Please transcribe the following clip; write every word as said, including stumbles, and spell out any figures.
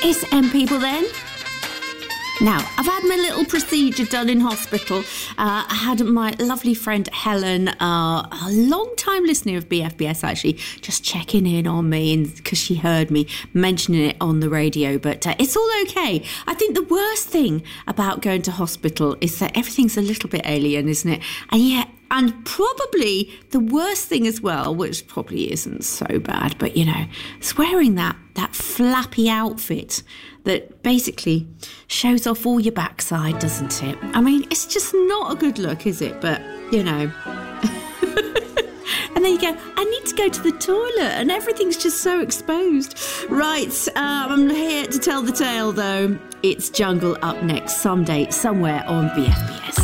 It's M People then. Now, I've had my little procedure done in hospital. Uh, I had my lovely friend Helen, uh, a long-time listener of B F B S actually, just checking in on me because she heard me mentioning it on the radio. But uh, it's all okay. I think the worst thing about going to hospital is that everything's a little bit alien, isn't it? And yet, and probably the worst thing as well, which probably isn't so bad, but, you know, it's wearing that, that flappy outfit that basically shows off all your backside, doesn't it? I mean, it's just not a good look, is it? But, you know. And then you go, I need to go to the toilet, and everything's just so exposed. Right, um, I'm here to tell the tale, though. It's Jungle up next, someday, somewhere on B F B S.